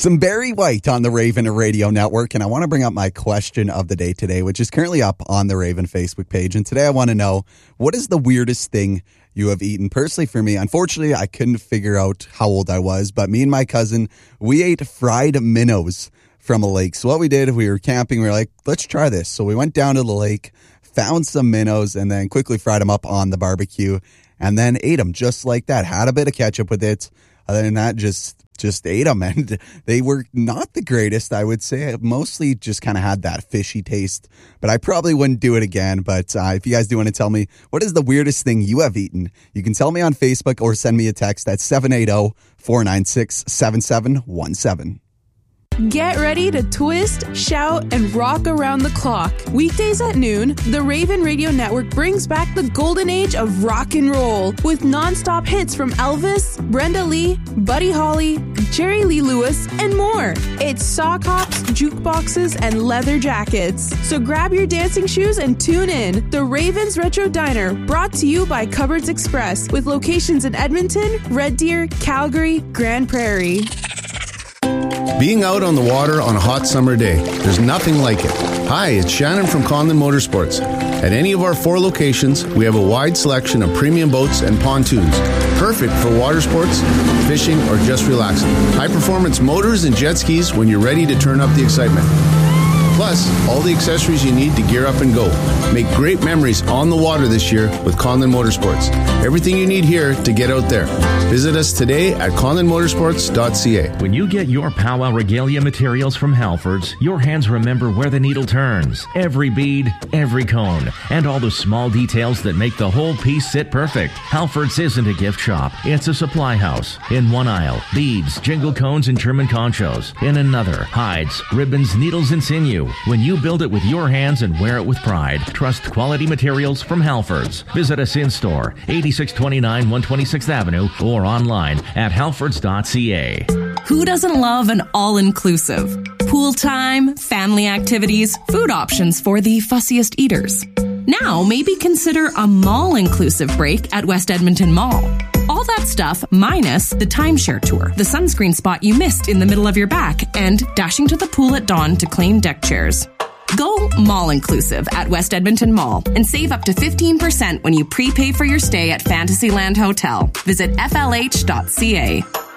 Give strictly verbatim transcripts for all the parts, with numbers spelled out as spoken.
Some Barry White on the Raven Radio Network, and I want to bring up my question of the day today, which is currently up on the Raven Facebook page. And today I want to know, what is the weirdest thing you have eaten? Personally, for me, unfortunately, I couldn't figure out how old I was, but me and my cousin, we ate fried minnows from a lake. So what we did, we were camping, we were like, let's try this. So we went down to the lake, found some minnows, and then quickly fried them up on the barbecue, and then ate them just like that. Had a bit of ketchup with it. Other than that, just just ate them, and they were not the greatest, I would say. Mostly just kind of had that fishy taste, but I probably wouldn't do it again. But uh, if you guys do want to tell me, what is the weirdest thing you have eaten? You can tell me on Facebook or send me a text at seven eight zero, four nine six, seven seven one seven. Get ready to twist, shout, and rock around the clock. Weekdays at noon, the Raven Radio Network brings back the golden age of rock and roll with nonstop hits from Elvis, Brenda Lee, Buddy Holly, Jerry Lee Lewis, and more. It's sock hops, jukeboxes, and leather jackets. So grab your dancing shoes and tune in. The Ravens Retro Diner, brought to you by Cupboards Express, with locations in Edmonton, Red Deer, Calgary, Grand Prairie. Being out on the water on a hot summer day, there's nothing like it. Hi, it's Shannon from Conlon Motorsports. At any of our four locations, we have a wide selection of premium boats and pontoons, perfect for water sports, fishing, or just relaxing. High-performance motors and jet skis when you're ready to turn up the excitement. Plus, all the accessories you need to gear up and go. Make great memories on the water this year with Conlon Motorsports. Everything you need here to get out there. Visit us today at conlon motorsports dot c a. When you get your Powwow Regalia materials from Halfords, your hands remember where the needle turns. Every bead, every cone, and all the small details that make the whole piece sit perfect. Halfords isn't a gift shop. It's a supply house. In one aisle, beads, jingle cones, and German conchos. In another, hides, ribbons, needles, and sinew. When you build it with your hands and wear it with pride, trust quality materials from Halfords. Visit us in-store, eighty-six twenty-nine one twenty-sixth Avenue, or online at halfords dot c a. Who doesn't love an all-inclusive? Pool time, family activities, food options for the fussiest eaters. Now, maybe consider a mall-inclusive break at West Edmonton Mall. All that stuff minus the timeshare tour, the sunscreen spot you missed in the middle of your back, and dashing to the pool at dawn to claim deck chairs. Go mall-inclusive at West Edmonton Mall and save up to fifteen percent when you prepay for your stay at Fantasyland Hotel. Visit f l h dot c a.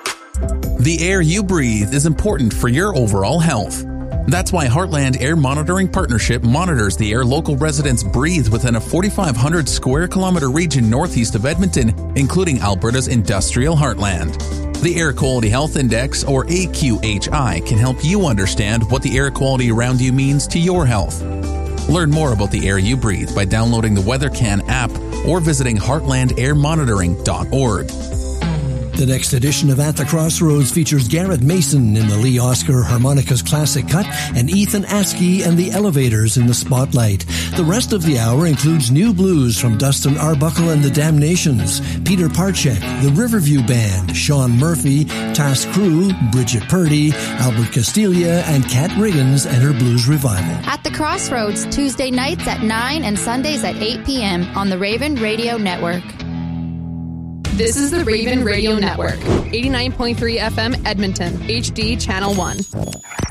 The air you breathe is important for your overall health. That's why Heartland Air Monitoring Partnership monitors the air local residents breathe within a forty-five hundred square kilometer region northeast of Edmonton, including Alberta's industrial heartland. The Air Quality Health Index, or A Q H I, can help you understand what the air quality around you means to your health. Learn more about the air you breathe by downloading the WeatherCan app or visiting heartland air monitoring dot org. The next edition of At the Crossroads features Garrett Mason in the Lee Oscar Harmonicas Classic Cut and Ethan Askey and the Elevators in the Spotlight. The rest of the hour includes new blues from Dustin Arbuckle and the Damnations, Peter Parchek, the Riverview Band, Sean Murphy, Task Crew, Bridget Purdy, Albert Castilla, and Kat Riggins and her Blues Revival. At the Crossroads, Tuesday nights at nine and Sundays at eight p.m. on the Raven Radio Network. This is the Raven Radio Network, eighty-nine point three F M Edmonton, H D Channel one.